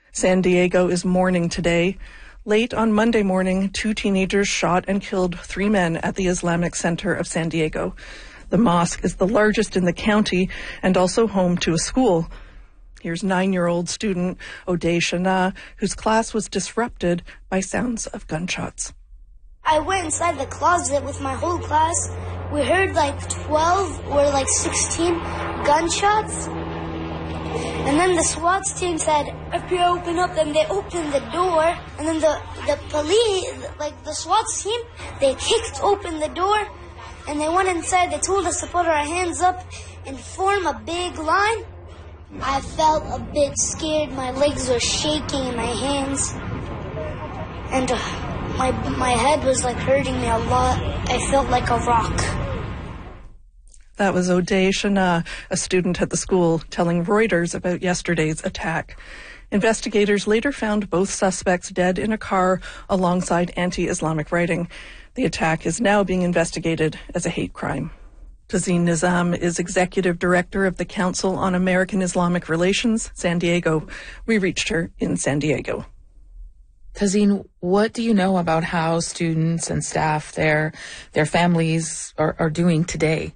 San Diego is mourning today. Late on Monday morning, 2 teenagers shot and killed 3 men at the Islamic Center of San Diego. The mosque is the largest in the county and also home to a school. Here's 9-year-old student O'Day Shana, whose class was disrupted by sounds of gunshots. I went inside the closet with my whole class. We heard like 12 or 16 gunshots. And then the SWAT team said, FBI, open up. Then they opened the door. And then the police, the SWAT team, they kicked open the door. And they went inside. They told us to put our hands up and form a big line. I felt a bit scared. My legs were shaking in my hands. And my head was hurting me a lot. I felt like a rock. That was O'Day Shana, a student at the school, telling Reuters about yesterday's attack. Investigators later found both suspects dead in a car alongside anti-Islamic writing. The attack is now being investigated as a hate crime. Tazeen Nizam is Executive Director of the Council on American Islamic Relations, San Diego. We reached her in San Diego. Tazeen, what do you know about how students and staff, their families are doing today?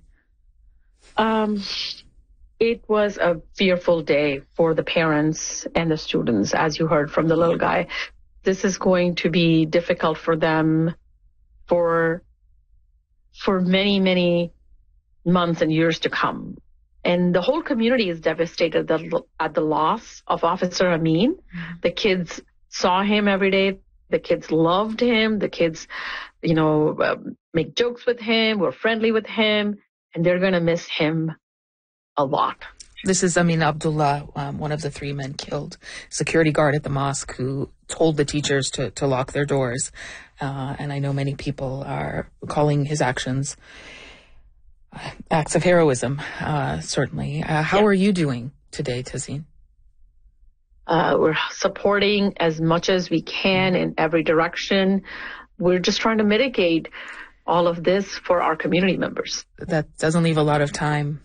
It was a fearful day for the parents and the students, as you heard from the little guy. This is going to be difficult for them for many, many months and years to come. And the whole community is devastated at the loss of Officer Amin. The kids saw him every day. The kids loved him. The kids, make jokes with him, were friendly with him, and they're going to miss him a lot. This is Amin Abdullah, one of the 3 men killed, security guard at the mosque who told the teachers to lock their doors. And I know many people are calling his actions acts of heroism, certainly. How are you doing today, Tazeen? We're supporting as much as we can in every direction. We're just trying to mitigate all of this for our community members. That doesn't leave a lot of time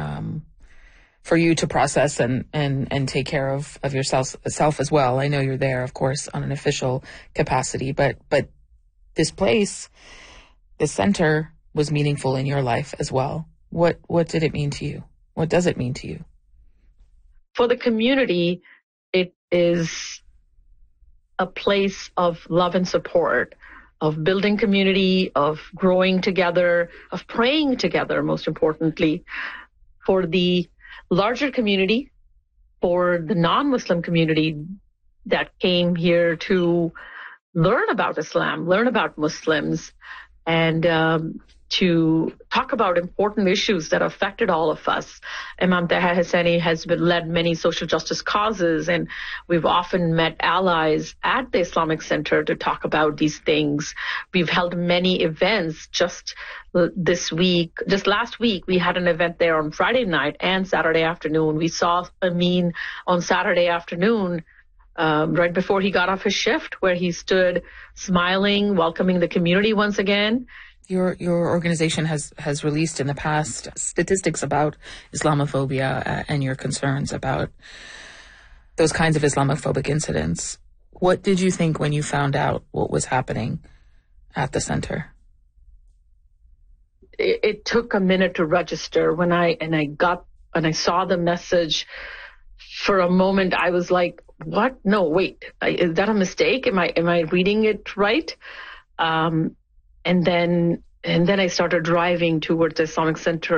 for you to process and take care of yourself as well. I know you're there, of course, on an official capacity, but this place, this center, was meaningful in your life as well. What did it mean to you? What does it mean to you? For the community, it is a place of love and support, of building community, of growing together, of praying together, most importantly. For the larger community, for the non-Muslim community that came here to learn about Islam, learn about Muslims, and to talk about important issues that affected all of us. Imam Taha Hosseini has led many social justice causes, and we've often met allies at the Islamic Center to talk about these things. We've held many events just last week. We had an event there on Friday night and Saturday afternoon. We saw Amin on Saturday afternoon, right before he got off his shift, where he stood smiling, welcoming the community once again. Your organization has released in the past statistics about Islamophobia and your concerns about those kinds of Islamophobic incidents. What did you think when you found out what was happening at the center? It took a minute to register. When I saw the message, for a moment I was like, what? No, wait, is that a mistake? Am I reading it right? And then I started driving towards the Islamic Center